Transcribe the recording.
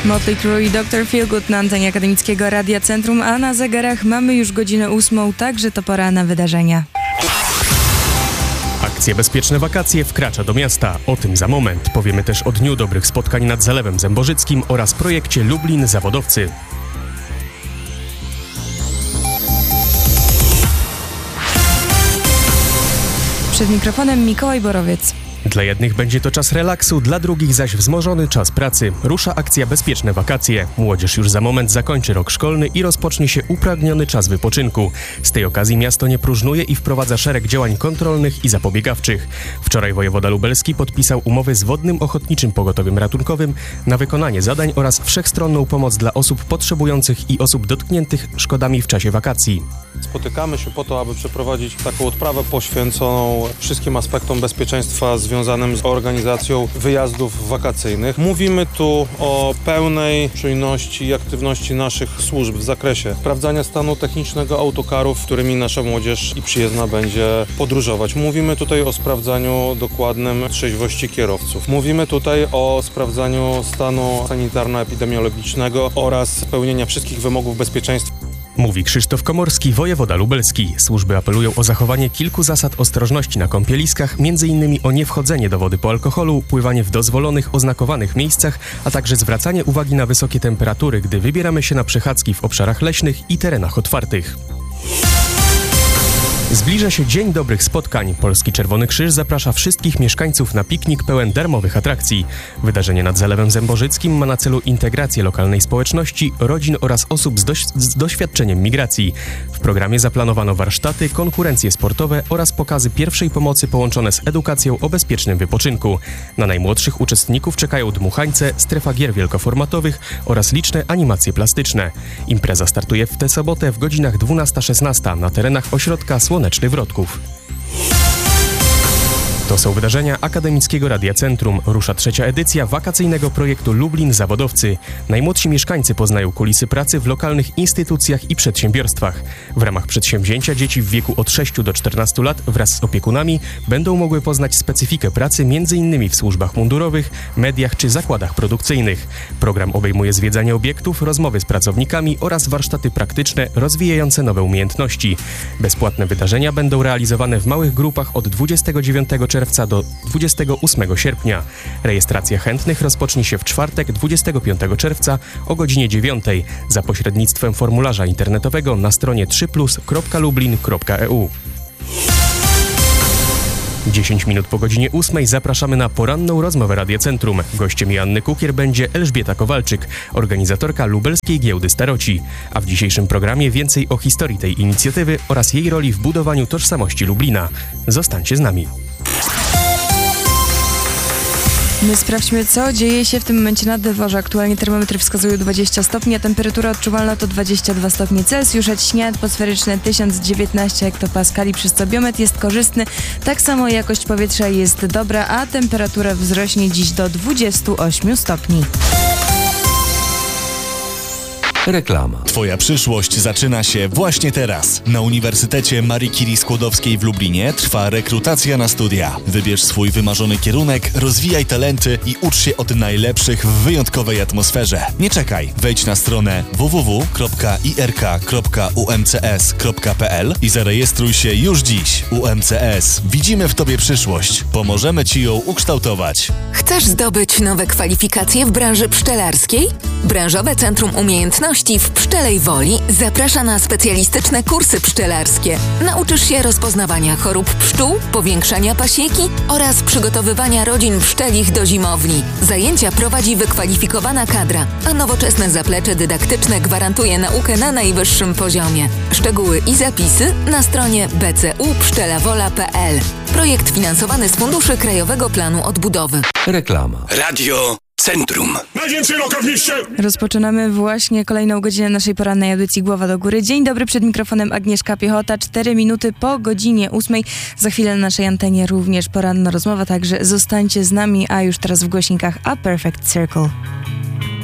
Motley Crue i Dr. Feelgood na antenie Akademickiego Radia Centrum, a na zegarach mamy już godzinę 8, także to pora na wydarzenia. Akcja Bezpieczne Wakacje wkracza do miasta. O tym za moment. Powiemy też o Dniu Dobrych Spotkań nad Zalewem Zemborzyckim oraz projekcie Lublin Zawodowcy. Przed mikrofonem Mikołaj Borowiec. Dla jednych będzie to czas relaksu, dla drugich zaś wzmożony czas pracy. Rusza akcja Bezpieczne Wakacje. Młodzież już za moment zakończy rok szkolny i rozpocznie się upragniony czas wypoczynku. Z tej okazji miasto nie próżnuje i wprowadza szereg działań kontrolnych i zapobiegawczych. Wczoraj wojewoda lubelski podpisał umowy z Wodnym Ochotniczym Pogotowiem Ratunkowym na wykonanie zadań oraz wszechstronną pomoc dla osób potrzebujących i osób dotkniętych szkodami w czasie wakacji. Spotykamy się po to, aby przeprowadzić taką odprawę poświęconą wszystkim aspektom bezpieczeństwa związanym z organizacją wyjazdów wakacyjnych. Mówimy tu o pełnej czujności i aktywności naszych służb w zakresie sprawdzania stanu technicznego autokarów, którymi nasza młodzież i przyjezdna będzie podróżować. Mówimy tutaj o sprawdzaniu dokładnym trzeźwości kierowców. Mówimy tutaj o sprawdzaniu stanu sanitarno-epidemiologicznego oraz spełnienia wszystkich wymogów bezpieczeństwa. Mówi Krzysztof Komorski, wojewoda lubelski. Służby apelują o zachowanie kilku zasad ostrożności na kąpieliskach, m.in. o niewchodzenie do wody po alkoholu, pływanie w dozwolonych, oznakowanych miejscach, a także zwracanie uwagi na wysokie temperatury, gdy wybieramy się na przechadzki w obszarach leśnych i terenach otwartych. Zbliża się Dzień Dobrych Spotkań. Polski Czerwony Krzyż zaprasza wszystkich mieszkańców na piknik pełen darmowych atrakcji. Wydarzenie nad Zalewem Zemborzyckim ma na celu integrację lokalnej społeczności, rodzin oraz osób z doświadczeniem migracji. W programie zaplanowano warsztaty, konkurencje sportowe oraz pokazy pierwszej pomocy połączone z edukacją o bezpiecznym wypoczynku. Na najmłodszych uczestników czekają dmuchańce, strefa gier wielkoformatowych oraz liczne animacje plastyczne. Impreza startuje w tę sobotę w godzinach 12-16 na terenach ośrodka Słoneczny Wrodków. To są wydarzenia Akademickiego Radia Centrum. Rusza 3. edycja wakacyjnego projektu Lublin Zawodowcy. Najmłodsi mieszkańcy poznają kulisy pracy w lokalnych instytucjach i przedsiębiorstwach. W ramach przedsięwzięcia dzieci w wieku od 6 do 14 lat wraz z opiekunami będą mogły poznać specyfikę pracy m.in. w służbach mundurowych, mediach czy zakładach produkcyjnych. Program obejmuje zwiedzanie obiektów, rozmowy z pracownikami oraz warsztaty praktyczne rozwijające nowe umiejętności. Bezpłatne wydarzenia będą realizowane w małych grupach od 29 czerwca do 28 sierpnia. Rejestracja chętnych rozpocznie się w czwartek 25 czerwca o godzinie 9 za pośrednictwem formularza internetowego na stronie 3plus.lublin.eu. 10 minut po godzinie 8 zapraszamy na poranną rozmowę Radia Centrum. Gościem Joanny Kukier będzie Elżbieta Kowalczyk, organizatorka Lubelskiej Giełdy Staroci. A w dzisiejszym programie więcej o historii tej inicjatywy oraz jej roli w budowaniu tożsamości Lublina. Zostańcie z nami. My sprawdźmy, co dzieje się w tym momencie na dworze. Aktualnie termometry wskazują 20 stopni, a temperatura odczuwalna to 22 stopnie Celsjusza. Ciśnienie atmosferyczne 1019 hektopaskali, przez co biometr jest korzystny. Tak samo jakość powietrza jest dobra, a temperatura wzrośnie dziś do 28 stopni. Reklama. Twoja przyszłość zaczyna się właśnie teraz. Na Uniwersytecie Marii Curie Skłodowskiej w Lublinie trwa rekrutacja na studia. Wybierz swój wymarzony kierunek, rozwijaj talenty i ucz się od najlepszych w wyjątkowej atmosferze. Nie czekaj. Wejdź na stronę www.irk.umcs.pl i zarejestruj się już dziś. UMCS. Widzimy w Tobie przyszłość. Pomożemy Ci ją ukształtować. Chcesz zdobyć nowe kwalifikacje w branży pszczelarskiej? Branżowe Centrum Umiejętności w Pszczelej Woli zaprasza na specjalistyczne kursy pszczelarskie. Nauczysz się rozpoznawania chorób pszczół, powiększania pasieki oraz przygotowywania rodzin pszczelich do zimowni. Zajęcia prowadzi wykwalifikowana kadra, a nowoczesne zaplecze dydaktyczne gwarantuje naukę na najwyższym poziomie. Szczegóły i zapisy na stronie bcu-pszczelawola.pl. Projekt finansowany z Funduszy Krajowego Planu Odbudowy. Reklama. Radio Centrum. Najwięcej loka w mieście! Rozpoczynamy właśnie kolejną godzinę naszej porannej audycji Głowa do Góry. Dzień dobry, przed mikrofonem Agnieszka Piechota, 4 minuty po godzinie 8. Za chwilę na naszej antenie również poranna rozmowa, także zostańcie z nami, a już teraz w głośnikach A Perfect Circle.